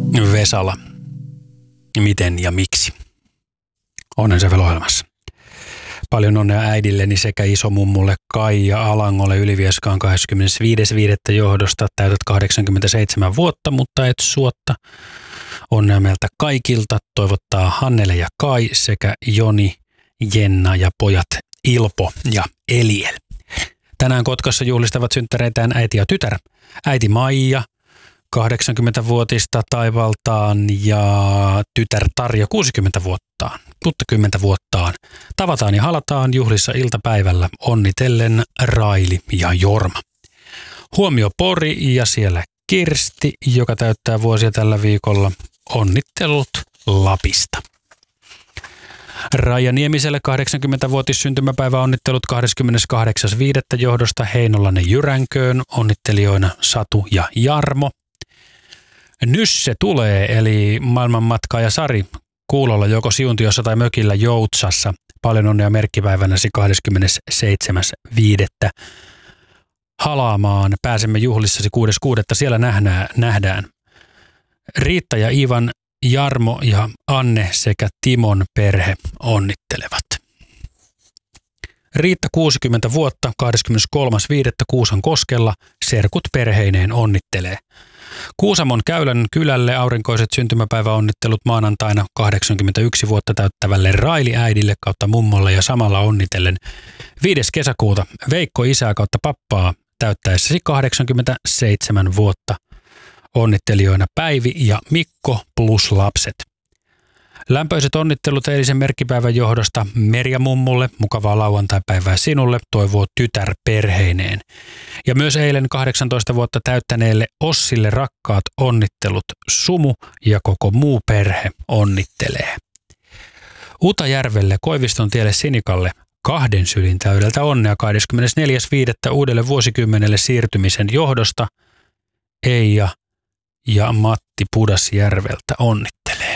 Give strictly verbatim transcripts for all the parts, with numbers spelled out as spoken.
Vesala. Miten ja miksi? Onnen se ohjelmassa. Paljon onnea äidilleni sekä isomummulle Kaija Alangolle Ylivieskaan kahdeskymmenesviides viidettä johdosta. Täytät kahdeksankymmentäseitsemän vuotta, mutta et suotta. Onnea meiltä kaikilta toivottaa Hannele ja Kai sekä Joni, Jenna ja pojat Ilpo ja Eliel. Tänään Kotkassa juhlistavat synttäreitään äiti ja tytär. Äiti Maija, kahdeksankymmentävuotista taivaltaan, ja tytär Tarja kuusikymmentä vuottaan, kuusikymmentä vuottaan. Tavataan ja halataan juhlissa iltapäivällä onnitellen Raili ja Jorma. Huomio Pori ja siellä Kirsti, joka täyttää vuosia tällä viikolla. Onnittelut Lapista. Raija Niemiselle kahdeksankymmentävuotis syntymäpäivä onnittelut kahdeskymmeneskahdeksas viidettä johdosta Heinolainen Jyränköön, onnittelijoina Satu ja Jarmo. Nysse tulee, eli maailmanmatkaaja Sari kuulolla joko Siuntiossa tai mökillä Joutsassa. Paljon onnea merkkipäivänäsi kahdeskymmenesseitsemäs viidettä halaamaan. Pääsemme juhlissasi kuudes kuudetta siellä nähdään, nähdään. Riitta ja Ivan, Jarmo ja Anne sekä Timon perhe onnittelevat. Riitta kuusikymmentä vuotta, kahdeskymmeneskolmas viidettä Kuusan koskella, serkut perheineen onnittelee. Kuusamon Käylän kylälle aurinkoiset syntymäpäiväonnittelut maanantaina kahdeksankymmentäyksi vuotta täyttävälle Raili äidille kautta mummolle ja samalla onnitellen viides kesäkuuta Veikko isää kautta pappaa täyttäessäsi kahdeksankymmentäseitsemän vuotta. Onnittelijoina Päivi ja Mikko plus lapset. Lämpöiset onnittelut eilisen merkkipäivän johdosta Merja mummulle, mukavaa lauantaipäivää sinulle, toivoo tytär perheineen. Ja myös eilen kahdeksantoista vuotta täyttäneelle Ossille rakkaat onnittelut, sumu ja koko muu perhe onnittelee. Utajärvelle Koiviston tielle Sinikalle kahden sylin täydeltä onnea kahdeskymmenesneljäs viidettä uudelle vuosikymmenelle siirtymisen johdosta. Eija ja Matti Pudasjärveltä onnittelee.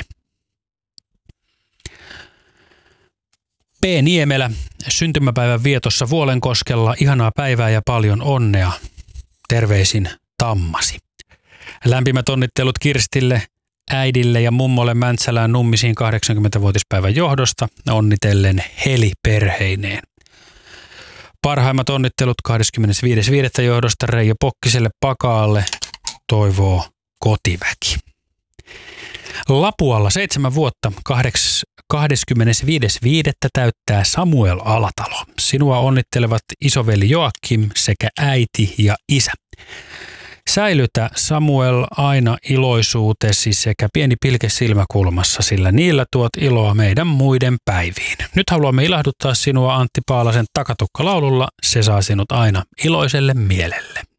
P. Niemelä syntymäpäivän vietossa Vuolenkoskella. Ihanaa päivää ja paljon onnea. Terveisin Tammasi. Lämpimät onnittelut Kirstille, äidille ja mummolle Mäntsälään Nummisiin kahdeksankymmentävuotispäivän johdosta. Onnitellen Heli perheineen. Parhaimmat onnittelut kahdeskymmenesviides viidettä johdosta Reijo Pokkiselle Pakaalle, toivoo kotiväki. Lapualla seitsemän vuotta, kahdeskymmenesviides viidettä täyttää Samuel Alatalo. Sinua onnittelevat isoveli Joakim sekä äiti ja isä. Säilytä Samuel aina iloisuutesi sekä pieni pilke silmäkulmassa, sillä niillä tuot iloa meidän muiden päiviin. Nyt haluamme ilahduttaa sinua Antti Paalasen Takatukka-laululla. Se saa sinut aina iloiselle mielelle.